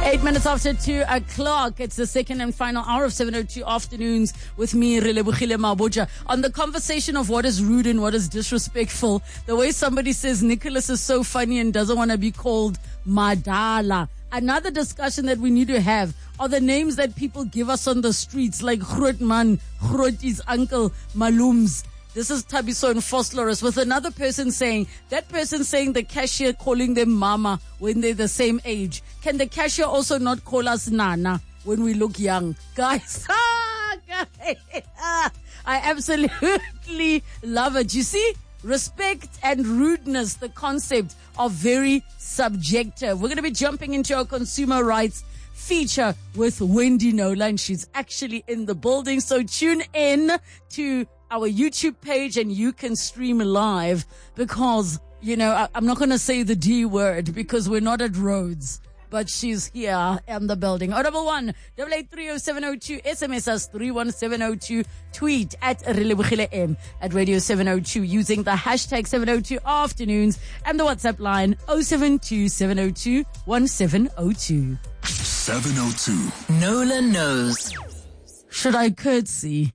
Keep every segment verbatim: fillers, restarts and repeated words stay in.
Eight minutes after two o'clock. It's the second and final hour of seven oh two afternoons with me, Relebohile Maboja. On the conversation of what is rude and what is disrespectful, the way somebody says Nicholas is so funny and doesn't want to be called Madala. Another discussion that we need to have are the names that people give us on the streets, like Grootman, Grooties, Uncle, Malooms. This is Tabiso and Fosloris, with another person saying, that person saying the cashier calling them mama when they're the same age. Can the cashier also not call us Nana when we look young? Guys, ah, guys ah, I absolutely love it. You see, respect and rudeness, the concept, are very subjective. We're going to be jumping into our consumer rights feature with Wendy Nola, and she's actually in the building. So tune in to our YouTube page and you can stream live, because, you know, I, I'm not going to say the D word because we're not at Rhodes, but she's here in the building. oh double one, double eight three oh seven oh two, S M S us three one seven oh two, tweet at Relebohile M at Radio seven oh two using the hashtag seven oh two afternoons and the WhatsApp line oh seven two seven oh two one seven oh two. seven oh two. Nola knows. Should I curtsy?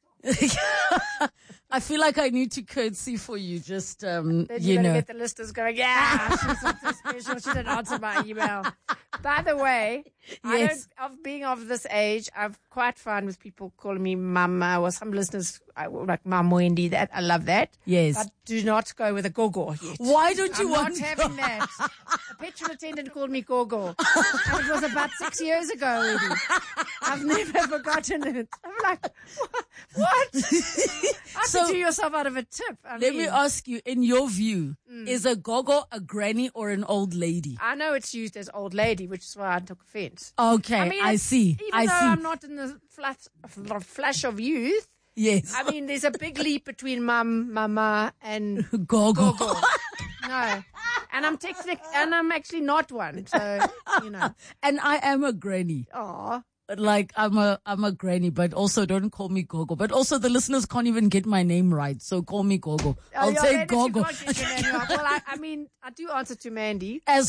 I feel like I need to curtsy for you, just, um, then you you're know. going to get the listeners going, yeah, she's so special. She didn't answer my email. By the way, I Yes. don't, of being of this age, I'm quite fine with people calling me mama, or some listeners I, like Mum Wendy. That I love that. Yes. But do not go with a gogo yet. Why don't you I'm want not having that. A petrol attendant called me gogo. And it was about six years ago already. I've never forgotten it. I'm like, what? What? How So- to do yourself out of a tip? I Let mean, me ask you, in your view, is a gogo a granny or an old lady? I know it's used as old lady, which is why I took offense. Okay, I mean, I it's- see. Even I though see. I'm not in the flat, flash of youth, Yes. I mean, there's a big leap between mum, mama, and gogo. gogo. No, and I'm technic, and I'm actually not one. So you know, And I am a granny. oh, Like, I'm a, I'm a granny, but also don't call me Gogo. But also the listeners can't even get my name right, so call me Gogo. I'll yeah, take that is- you Gogo. can't get your name right. Well, I, I mean, I do answer to Mandy. As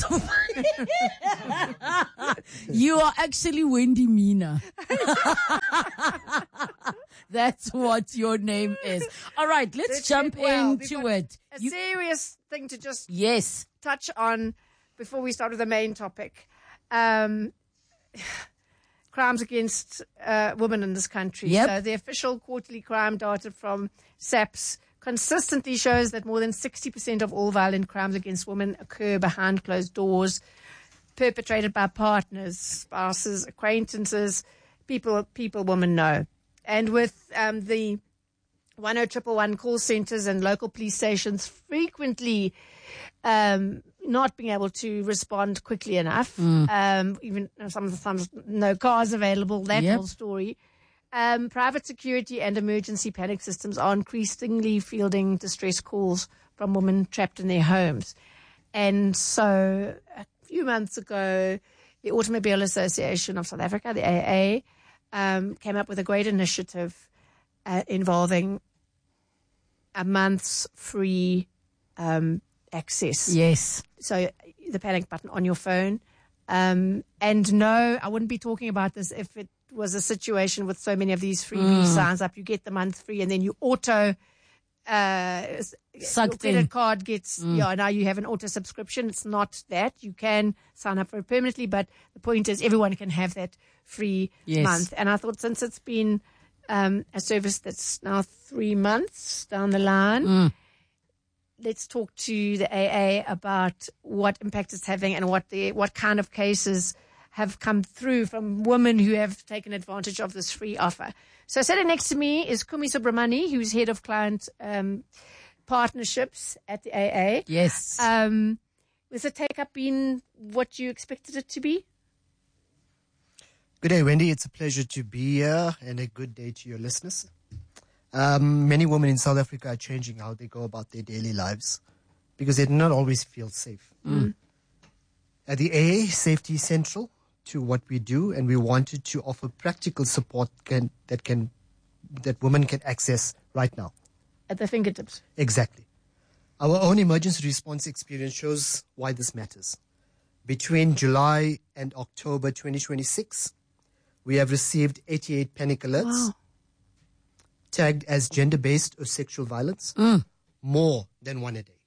you are actually Wendy Mina. That's what your name is. All right, let's Let's jump get well. We've into got it. A You- serious thing to just yes. touch on before we start with the main topic. Um, crimes against uh, women in this country. Yep. So the official quarterly crime data from SAPS consistently shows that more than sixty percent of all violent crimes against women occur behind closed doors, perpetrated by partners, spouses, acquaintances, people people women know. And with um, the one oh one one one call centers and local police stations frequently um, not being able to respond quickly enough, um, even sometimes no cars available, that Yep. whole story. Um, private security and emergency panic systems are increasingly fielding distress calls from women trapped in their homes. And so a few months ago, the Automobile Association of South Africa, the A A, um, came up with a great initiative uh, involving a month's free um, access. Yes. So the panic button on your phone. Um, and no, I wouldn't be talking about this if it was a situation with so many of these freebie signs up. You get the month free and then you auto, uh, Sucked your credit in. card gets, yeah, now you have an auto subscription. It's not that. You can sign up for it permanently, but the point is everyone can have that free Yes. month. And I thought since it's been, um, a service that's now three months down the line, let's talk to the A A about what impact it's having and what the what kind of cases have come through from women who have taken advantage of this free offer. So sitting next to me is Kumi Subramani, who's head of client um, partnerships at the A A. Yes. Um, has the take-up been what you expected it to be? Good day, Wendy. It's a pleasure to be here, and a good day to your listeners. Um, many women in South Africa are changing how they go about their daily lives because they do not always feel safe. Mm. At the A A, safety is central to what we do, and we wanted to offer practical support can, that can that women can access right now. At the fingertips. Exactly. Our own emergency response experience shows why this matters. Between July and October twenty twenty-six, we have received eighty-eight panic alerts Wow. tagged as gender-based or sexual violence, more than one a day.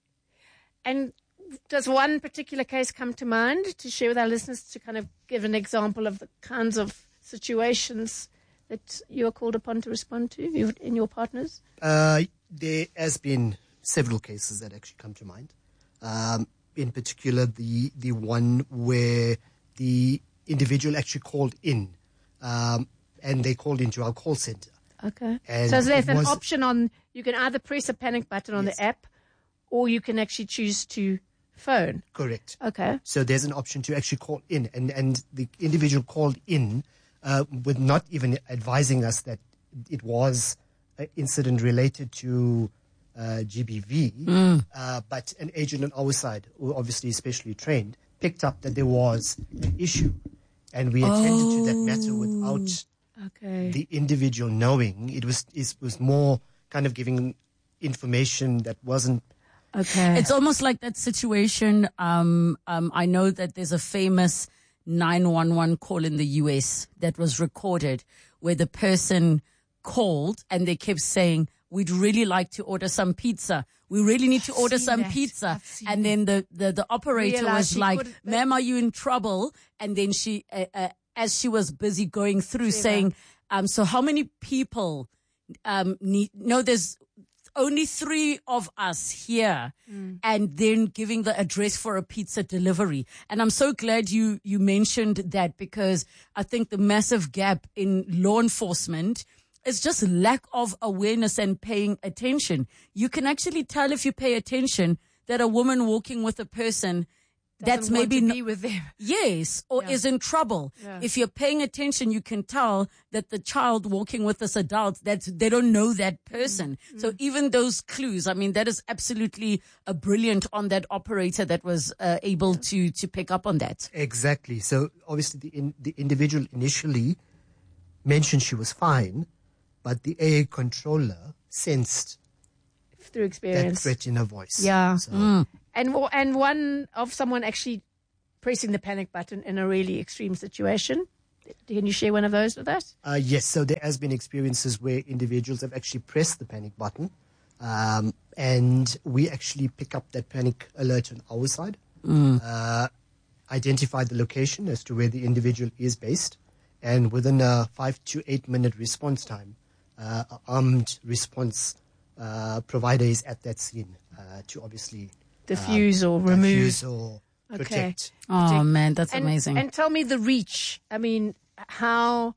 And does one particular case come to mind to share with our listeners to kind of give an example of the kinds of situations that you are called upon to respond to you- in your partners? Uh, there has been several cases that actually come to mind. Um, in particular, the the one where the individual actually called in, um, and they called into our call center. Okay. And So there's it an was- option on, you can either press a panic button on Yes. the app or you can actually choose to phone. Correct. Okay. So there's an option to actually call in, and, and the individual called in uh, with not even advising us that it was an incident related to uh, G B V, uh, but an agent on our side, who obviously is specially trained, picked up that there was an issue, and we attended to that matter without Okay. the individual knowing. It was it was more kind of giving information that wasn't. Okay. It's almost like that situation. Um, um, I know that there's a famous nine one one call in the U S that was recorded where the person called and they kept saying, we'd really like to order some pizza. We really need to order seen some that. pizza. I've seen And then the, the, the operator Realized was she like, couldn't- ma'am, are you in trouble? And then she, uh, uh, as she was busy going through Clever. saying, um, so how many people, um, need, no, there's only three of us here, and then giving the address for a pizza delivery. And I'm so glad you, you mentioned that, because I think the massive gap in law enforcement is just lack of awareness and paying attention. You can actually tell if you pay attention that a woman walking with a person that's Doesn't want maybe to not, be with them. yes, or Yeah. is in trouble. Yeah. If you're paying attention, you can tell that the child walking with this adult, that they don't know that person. Mm. So even those clues, I mean, that is absolutely a brilliant on that operator that was uh, able to to pick up on that. Exactly. So obviously the in, the individual initially mentioned she was fine, but the A A controller sensed Through that experience. threat in her voice. Yeah. So And wa- and one of someone actually pressing the panic button in a really extreme situation. Can you share one of those with us? uh, yes, so there has been experiences where individuals have actually pressed the panic button, um, and we actually pick up that panic alert on our side, uh, identify the location as to where the individual is based, and within a five to eight minute response time, uh, an armed response uh, provider is at that scene uh, to obviously Diffuse or um, remove. diffuse or Okay. protect. Oh man, that's And, amazing. and tell me the reach. I mean, how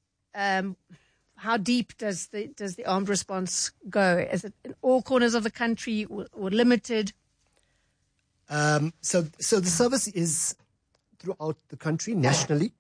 um, how deep does the does the armed response go? Is it in all corners of the country or, or limited? Um, so, so the service is throughout the country, nationally,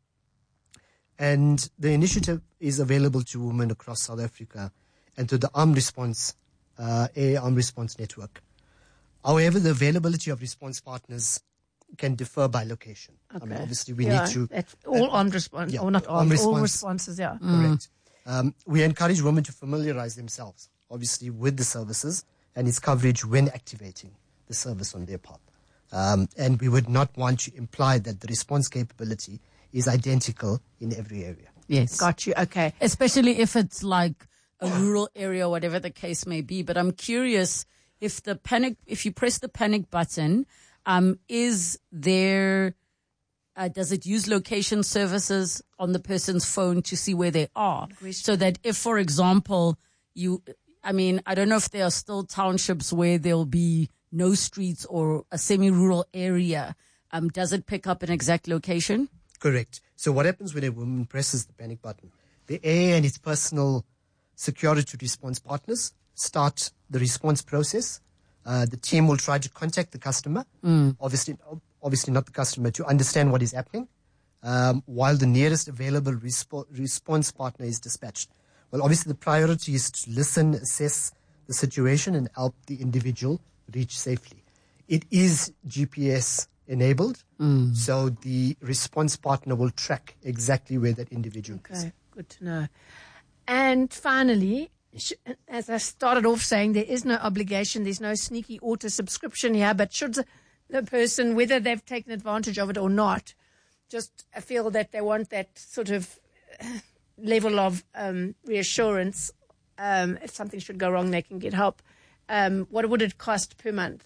and the initiative is available to women across South Africa and to the Armed Response, uh, A A Armed Response Network. However, the availability of response partners can differ by location. I mean, Okay. obviously, we Yeah, need to that's all armed response, yeah, or not armed armed, all response. responses. Yeah. Correct. Um, we encourage women to familiarize themselves, obviously, with the services and its coverage when activating the service on their part. Um, and we would not want to imply that the response capability is identical in every area. yes. Got you. Okay. Especially if it's like a rural area, whatever the case may be. But I'm curious if the panic, if you press the panic button, um, is there, uh, does it use location services on the person's phone to see where they are? So that if, for example, you, I mean, I don't know if there are still townships where there'll be no streets or a semi-rural area. Um, does it pick up an exact location? Correct. So what happens when a woman presses the panic button? The A A and its personal security response partners start the response process. Uh, the team will try to contact the customer, obviously, obviously not the customer, to understand what is happening, um, while the nearest available respo- response partner is dispatched. Well, obviously the priority is to listen, assess the situation, and help the individual reach safely. It is G P S enabled, so the response partner will track exactly where that individual is. Okay. Good to know. And finally, sh- as I started off saying, there is no obligation, there's no sneaky auto subscription here, but should the person, whether they've taken advantage of it or not, just feel that they want that sort of level of um, reassurance. Um, if something should go wrong, they can get help. Um, what would it cost per month?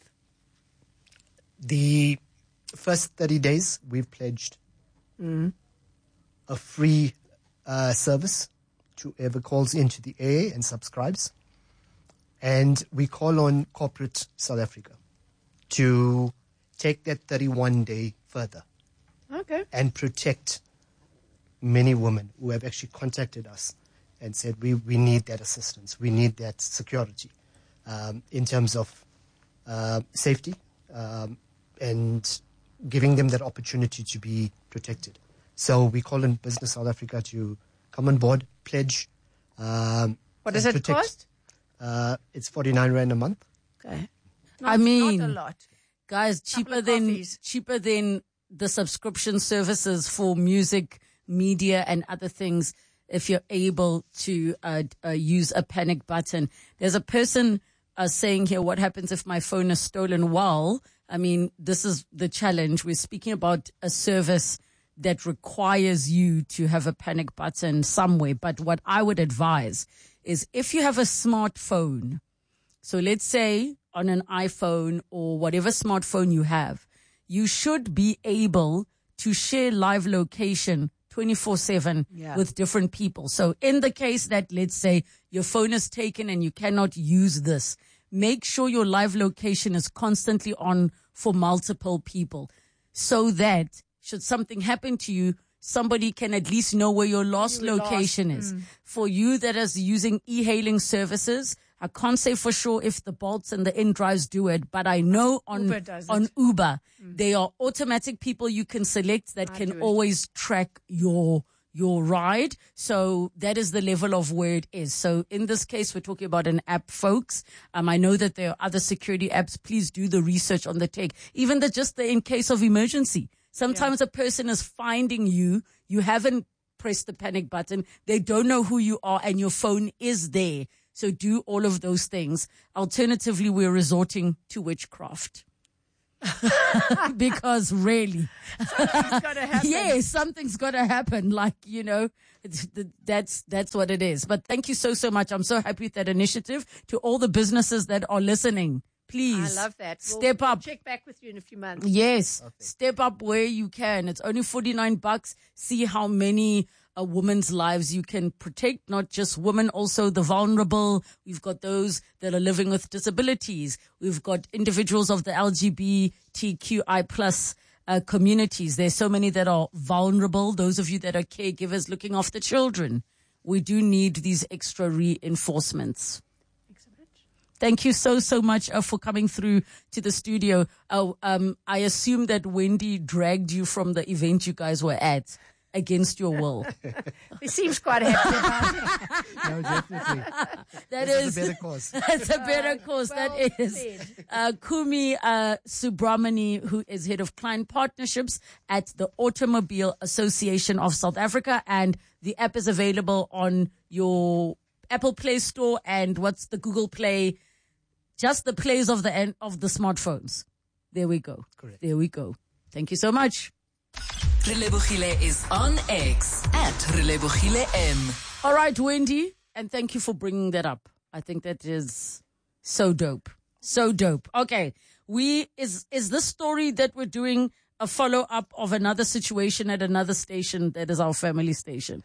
The first thirty days, we've pledged Mm. a free uh, service to whoever calls into the A A and subscribes. And we call on corporate South Africa to take that thirty-one day further Okay. and protect many women who have actually contacted us and said, we, we need that assistance, we need that security um, in terms of uh, safety um, and giving them that opportunity to be protected. So we call on Business South Africa to come on board, pledge. Um, What does and it protect. cost? Uh, it's forty-nine rand a month. Okay. I mean, not a lot. Guys, Couple cheaper of than coffees. cheaper than the subscription services for music, media, and other things. If you're able to uh, uh, use a panic button, there's a person uh, saying here, "What happens if my phone is stolen?" Well, I mean, this is the challenge. We're speaking about a service that requires you to have a panic button somewhere. But what I would advise is if you have a smartphone. So let's say on an iPhone or whatever smartphone you have, you should be able to share live location twenty-four seven Yeah. with different people. So in the case that, let's say, your phone is taken and you cannot use this, make sure your live location is constantly on for multiple people so that should something happen to you, somebody can at least know where your last You were location lost. is. Mm. For you that is using e-hailing services, I can't say for sure if the Bolts and the InDrives do it, but I know on Uber does on it. Uber, they are automatic people you can select that I can do it. always track your your ride. So that is the level of where it is. So in this case, we're talking about an app, folks. Um, I know that there are other security apps. Please do the research on the tech. Even the just the in case of emergency. Sometimes a person is finding you. You haven't pressed the panic button. They don't know who you are and your phone is there. So do all of those things. Alternatively, we're resorting to witchcraft. Because really, It's got to happen. yeah, something's got to happen. Like, you know, it's, that's, that's what it is. But thank you so, so much. I'm so happy with that initiative. To all the businesses that are listening, please. I love that. We'll- Step we'll up. check back with you in a few months. Yes. Step up where you can. It's only forty-nine bucks. See how many a woman's lives you can protect, not just women, also the vulnerable. We've got those that are living with disabilities. We've got individuals of the L G B T Q I plus uh, communities. There's so many that are vulnerable. Those of you that are caregivers looking after children. We do need these extra reinforcements. Thank you so, so much uh, for coming through to the studio. Uh, um, I assume that Wendy dragged you from the event you guys were at against your will. He seems quite happy about it. No, definitely. That This is, is a better cause. that's a better cause. Well that is. said. Uh, Kumi uh, Subramani, who is head of client partnerships at the Automobile Association of South Africa. And the app is available on your Apple Play Store and what's the Google Play? Just the plays of the end of the smartphones. There we go. Correct. There we go. Thank you so much. Relebohile is on X at Relebohile M. All right, Wendy, and thank you for bringing that up. I think that is so dope. So dope. Okay. We, is, is this story that we're doing a follow up of another situation at another station that is our family station?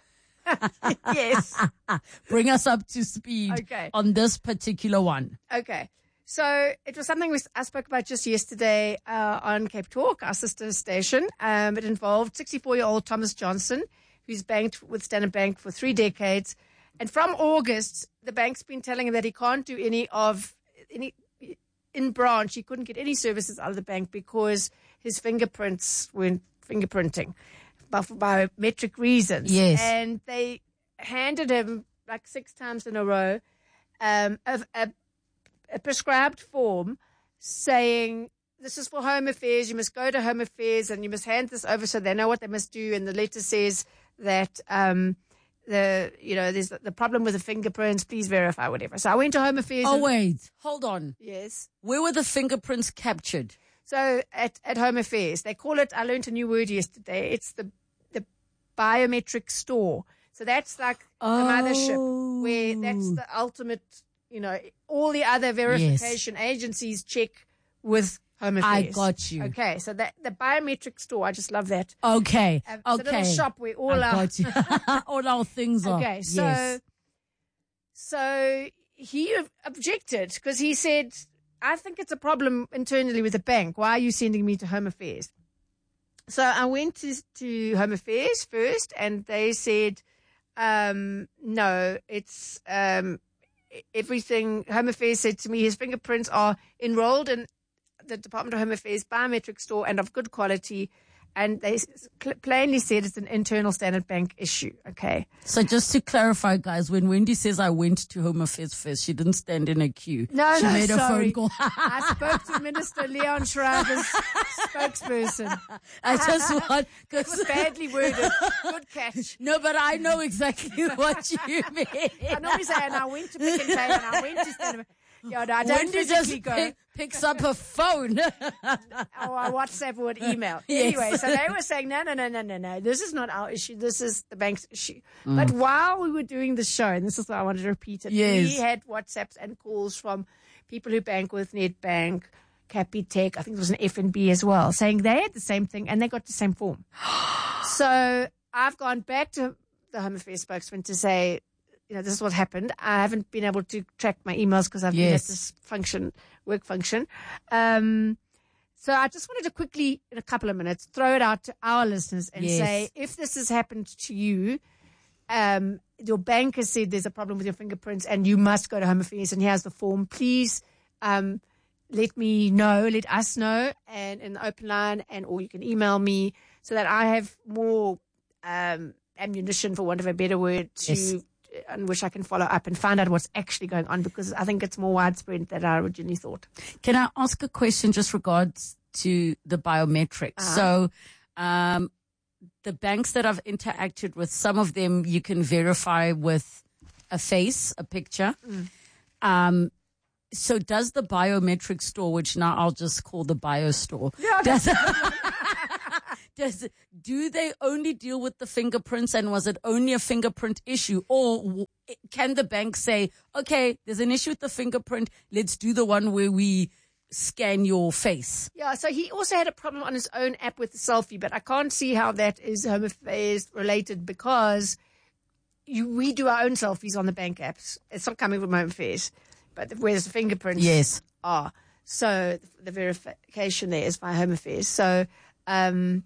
Yes. Bring us up to speed Okay. on this particular one. Okay. So it was something we, I spoke about just yesterday uh, on Cape Talk, our sister station. Um, it involved sixty-four-year-old Thomas Johnson, who's banked with Standard Bank for three decades. And from August, the bank's been telling him that he can't do any of, any in branch, he couldn't get any services out of the bank because his fingerprints weren't fingerprinting but for biometric reasons. Yes. And they handed him like six times in a row um, a, a, a prescribed form saying, this is for Home Affairs, you must go to Home Affairs and you must hand this over so they know what they must do. And the letter says that, um, the, you know, there's the, the problem with the fingerprints, please verify, whatever. So I went to Home Affairs. Oh, and- wait. Hold on. Yes. Where were the fingerprints captured? So at, at Home Affairs, they call it, I learned a new word yesterday, it's the, the biometric store. So that's like Oh. a mothership where that's the ultimate, you know, all the other verification agencies check with Home I Affairs. got you. Okay, so that the biometric store, I just love that. Okay. Uh, It's a okay. little shop where all I our got you. All our things are. Okay, so yes. so he ob- objected because he said, I think it's a problem internally with the bank. Why are you sending me to Home Affairs? So I went to, to Home Affairs first, and they said, um, no, it's um, everything. Home Affairs said to me his fingerprints are enrolled in the Department of Home Affairs biometric store and of good quality. And they s- cl- plainly said it's an internal Standard Bank issue. Okay. So just to clarify, guys, when Wendy says I went to Home Affairs first, she didn't stand in a queue. No, she no, made a sorry. phone call. I spoke to Minister Leon Schreiber's spokesperson. I just want It was badly worded. Good catch. no, but I know exactly what you mean. I normally say, and I went to Pick and Pay, and I went to Standard Bank. Yeah, no, I don't Wendy physically just go. pick, picks up her phone. Or I WhatsApp or email. Yes. Anyway, so they were saying, no, no, no, no, no, no. This is not our issue. This is the bank's issue. But while we were doing the show, and this is why I wanted to repeat it, Yes. we had WhatsApps and calls from people who bank with Nedbank, Capitec, I think there was an F N B as well, saying they had the same thing and they got the same form. So I've gone back to the Home Affairs spokesman to say, you know, this is what happened. I haven't been able to track my emails because I've been at Yes. this function, work function. Um, so I just wanted to quickly, in a couple of minutes, throw it out to our listeners and Yes. say, if this has happened to you, um, your bank has said there's a problem with your fingerprints and you must go to Home Affairs and here's the form, please um, let me know, let us know, and in the open line, and or you can email me so that I have more um, ammunition, for want of a better word, to Yes. on which I can follow up and find out what's actually going on, because I think it's more widespread than I originally thought. Can I ask a question just regards to the biometrics? Uh-huh. So, um, the banks that I've interacted with, some of them you can verify with a face, a picture. Mm. Um, so does the biometric store, which now I'll just call the bio store, does, does do they only deal with the fingerprints, and was it only a fingerprint issue, or w- can the bank say, okay, there's an issue with the fingerprint, let's do the one where we scan your face? Yeah, so he also had a problem on his own app with the selfie, but I can't see how that is Home Affairs related, because you, we do our own selfies on the bank apps. It's not coming from Home Affairs, but where's the fingerprints Yes. are. So the verification there is by Home Affairs. So um,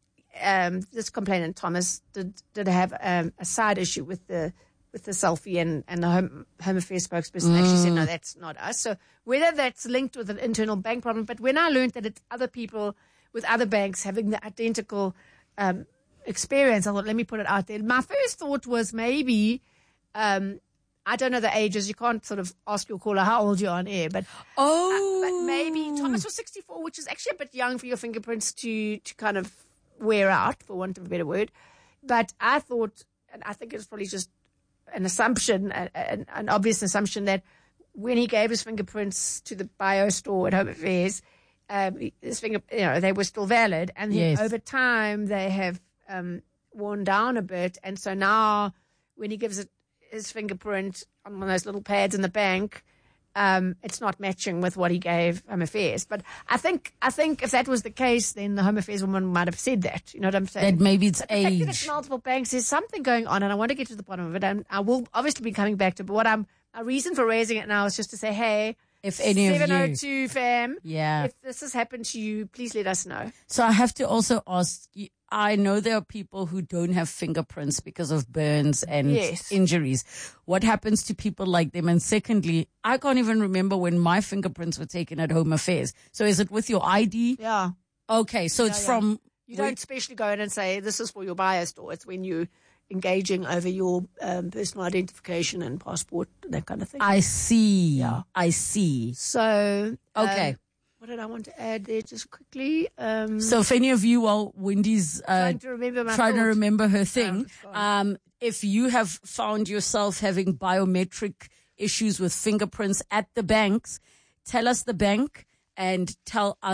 um, this complainant, Thomas, did, did have um, a side issue with the with the selfie, and, and the Home, Home Affairs spokesperson actually said, no, that's not us. So whether that's linked with an internal bank problem, but when I learned that it's other people with other banks having the identical um, experience, I thought, let me put it out there. My first thought was maybe, um, I don't know the ages, you can't sort of ask your caller how old you are on air, but Oh. uh, but maybe Thomas was sixty-four, which is actually a bit young for your fingerprints to, to kind of wear out, for want of a better word. But I thought, and I think it's probably just an assumption, an, an obvious assumption, that when he gave his fingerprints to the bio store at Home Affairs, um, his finger, you know, they were still valid, and then Yes. over time they have um, worn down a bit, and so now when he gives it his fingerprint on one of those little pads in the bank, um, it's not matching with what he gave Home Affairs. But I think I think if that was the case, then the Home Affairs woman might have said that. You know what I'm saying? That maybe it's But the fact that it's age. multiple banks, there's something going on, and I want to get to the bottom of it. And I will obviously be coming back to it. But what I'm, a reason for raising it now is just to say, hey, If any of you. seven oh two fam, Yeah. if this has happened to you, please let us know. So I have to also ask you, I know there are people who don't have fingerprints because of burns and Yes. injuries. What happens to people like them? And secondly, I can't even remember when my fingerprints were taken at Home Affairs. So is it with your I D? Yeah. Okay, so it's yeah. from... You don't specially go in and say, this is for your bio store. It's when you're engaging over your um, personal identification and passport, that kind of thing. I see. Yeah. I see. So, um, Okay. what did I want to add there just quickly? Um, So if any of you, while Wendy's uh, trying to remember my trying to thought. remember her thing, it's gone. um, if you have found yourself having biometric issues with fingerprints at the banks, tell us the bank and tell us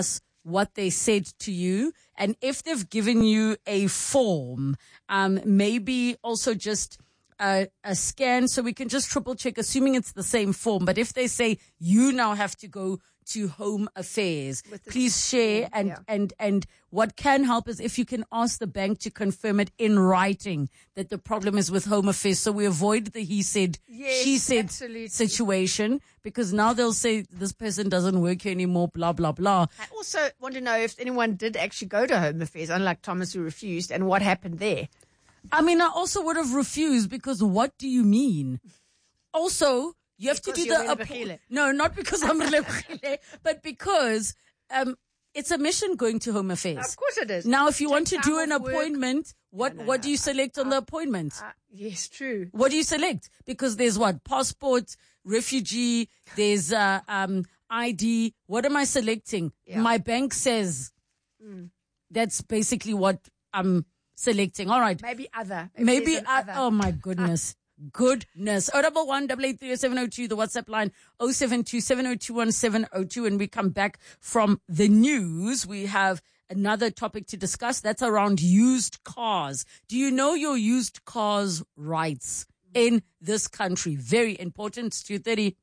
what they said to you. And if they've given you a form, um, maybe also just a, a scan so we can just triple check, assuming it's the same form. But if they say you now have to go to Home Affairs, please share. And, yeah. and, and what can help is if you can ask the bank to confirm it in writing that the problem is with Home Affairs. So we avoid the he said, Yes, she said absolutely. situation, because now they'll say this person doesn't work here anymore, blah, blah, blah. I also want to know if anyone did actually go to Home Affairs, unlike Thomas who refused, and what happened there. I mean, I also would have refused, because what do you mean? Also, you have Because to do you're the, Relebohile. no, not because I'm Relebohile, but because, um, it's a mission going to Home Affairs. Of course it is. Now, if you Take want to time do an off work. appointment, what, No, no, what no. do you select on the appointment? Uh, yes, true. What do you select? Because there's what? Passport, refugee, there's, uh, um, I D. What am I selecting? Yeah. My bank says that's basically what I'm selecting. All right. Maybe other. Maybe, there's an I, other. oh my goodness. Goodness. oh double one, double eight three, seven oh two, the WhatsApp line, oh seven two, seven oh two, one seven oh two. And we come back from the news. We have another topic to discuss. That's around used cars. Do you know your used cars rights in this country? Very important. It's two thirty.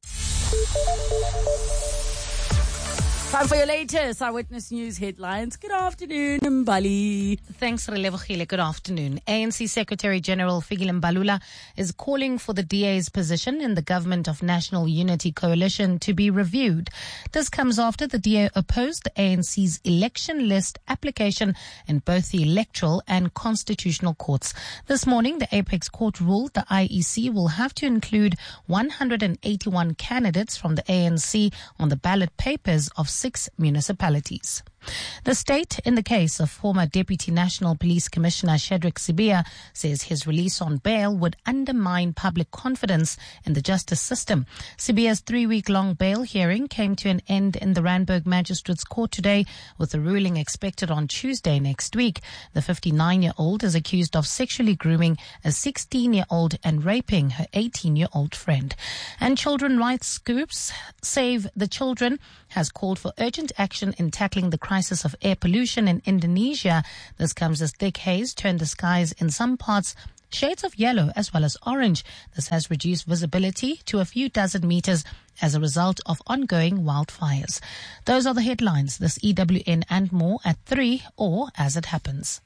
Time for your latest Eyewitness News headlines. Good afternoon, Mbali. Thanks, Relebohile. Good afternoon. A N C Secretary General Fikile Mbalula is calling for the D A's position in the Government of National Unity Coalition to be reviewed. This comes after the D A opposed the A N C's election list application in both the electoral and constitutional courts. This morning, the Apex Court ruled the I E C will have to include one hundred eighty-one candidates from the A N C on the ballot papers of six municipalities. The state, in the case of former Deputy National Police Commissioner Shedrick Sibiya, says his release on bail would undermine public confidence in the justice system. Sibiya's three-week-long bail hearing came to an end in the Randburg Magistrates Court today, with a ruling expected on Tuesday next week. The fifty-nine-year-old is accused of sexually grooming a sixteen-year-old and raping her eighteen-year-old friend. And children rights groups Save the Children has called for urgent action in tackling the crisis of air pollution in Indonesia. This comes as thick haze turned the skies in some parts shades of yellow as well as orange. This has reduced visibility to a few dozen meters as a result of ongoing wildfires. Those are the headlines. This E W N and more at three or as it happens.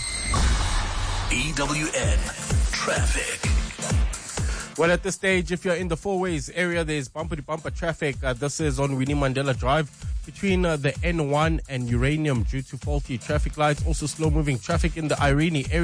E W N Traffic. Well, at this stage, if you're in the Four Ways area, there's bumper-to-bumper traffic. Uh, this is on Winnie Mandela Drive between uh, the N one and Uranium due to faulty traffic lights. Also slow-moving traffic in the Irene area.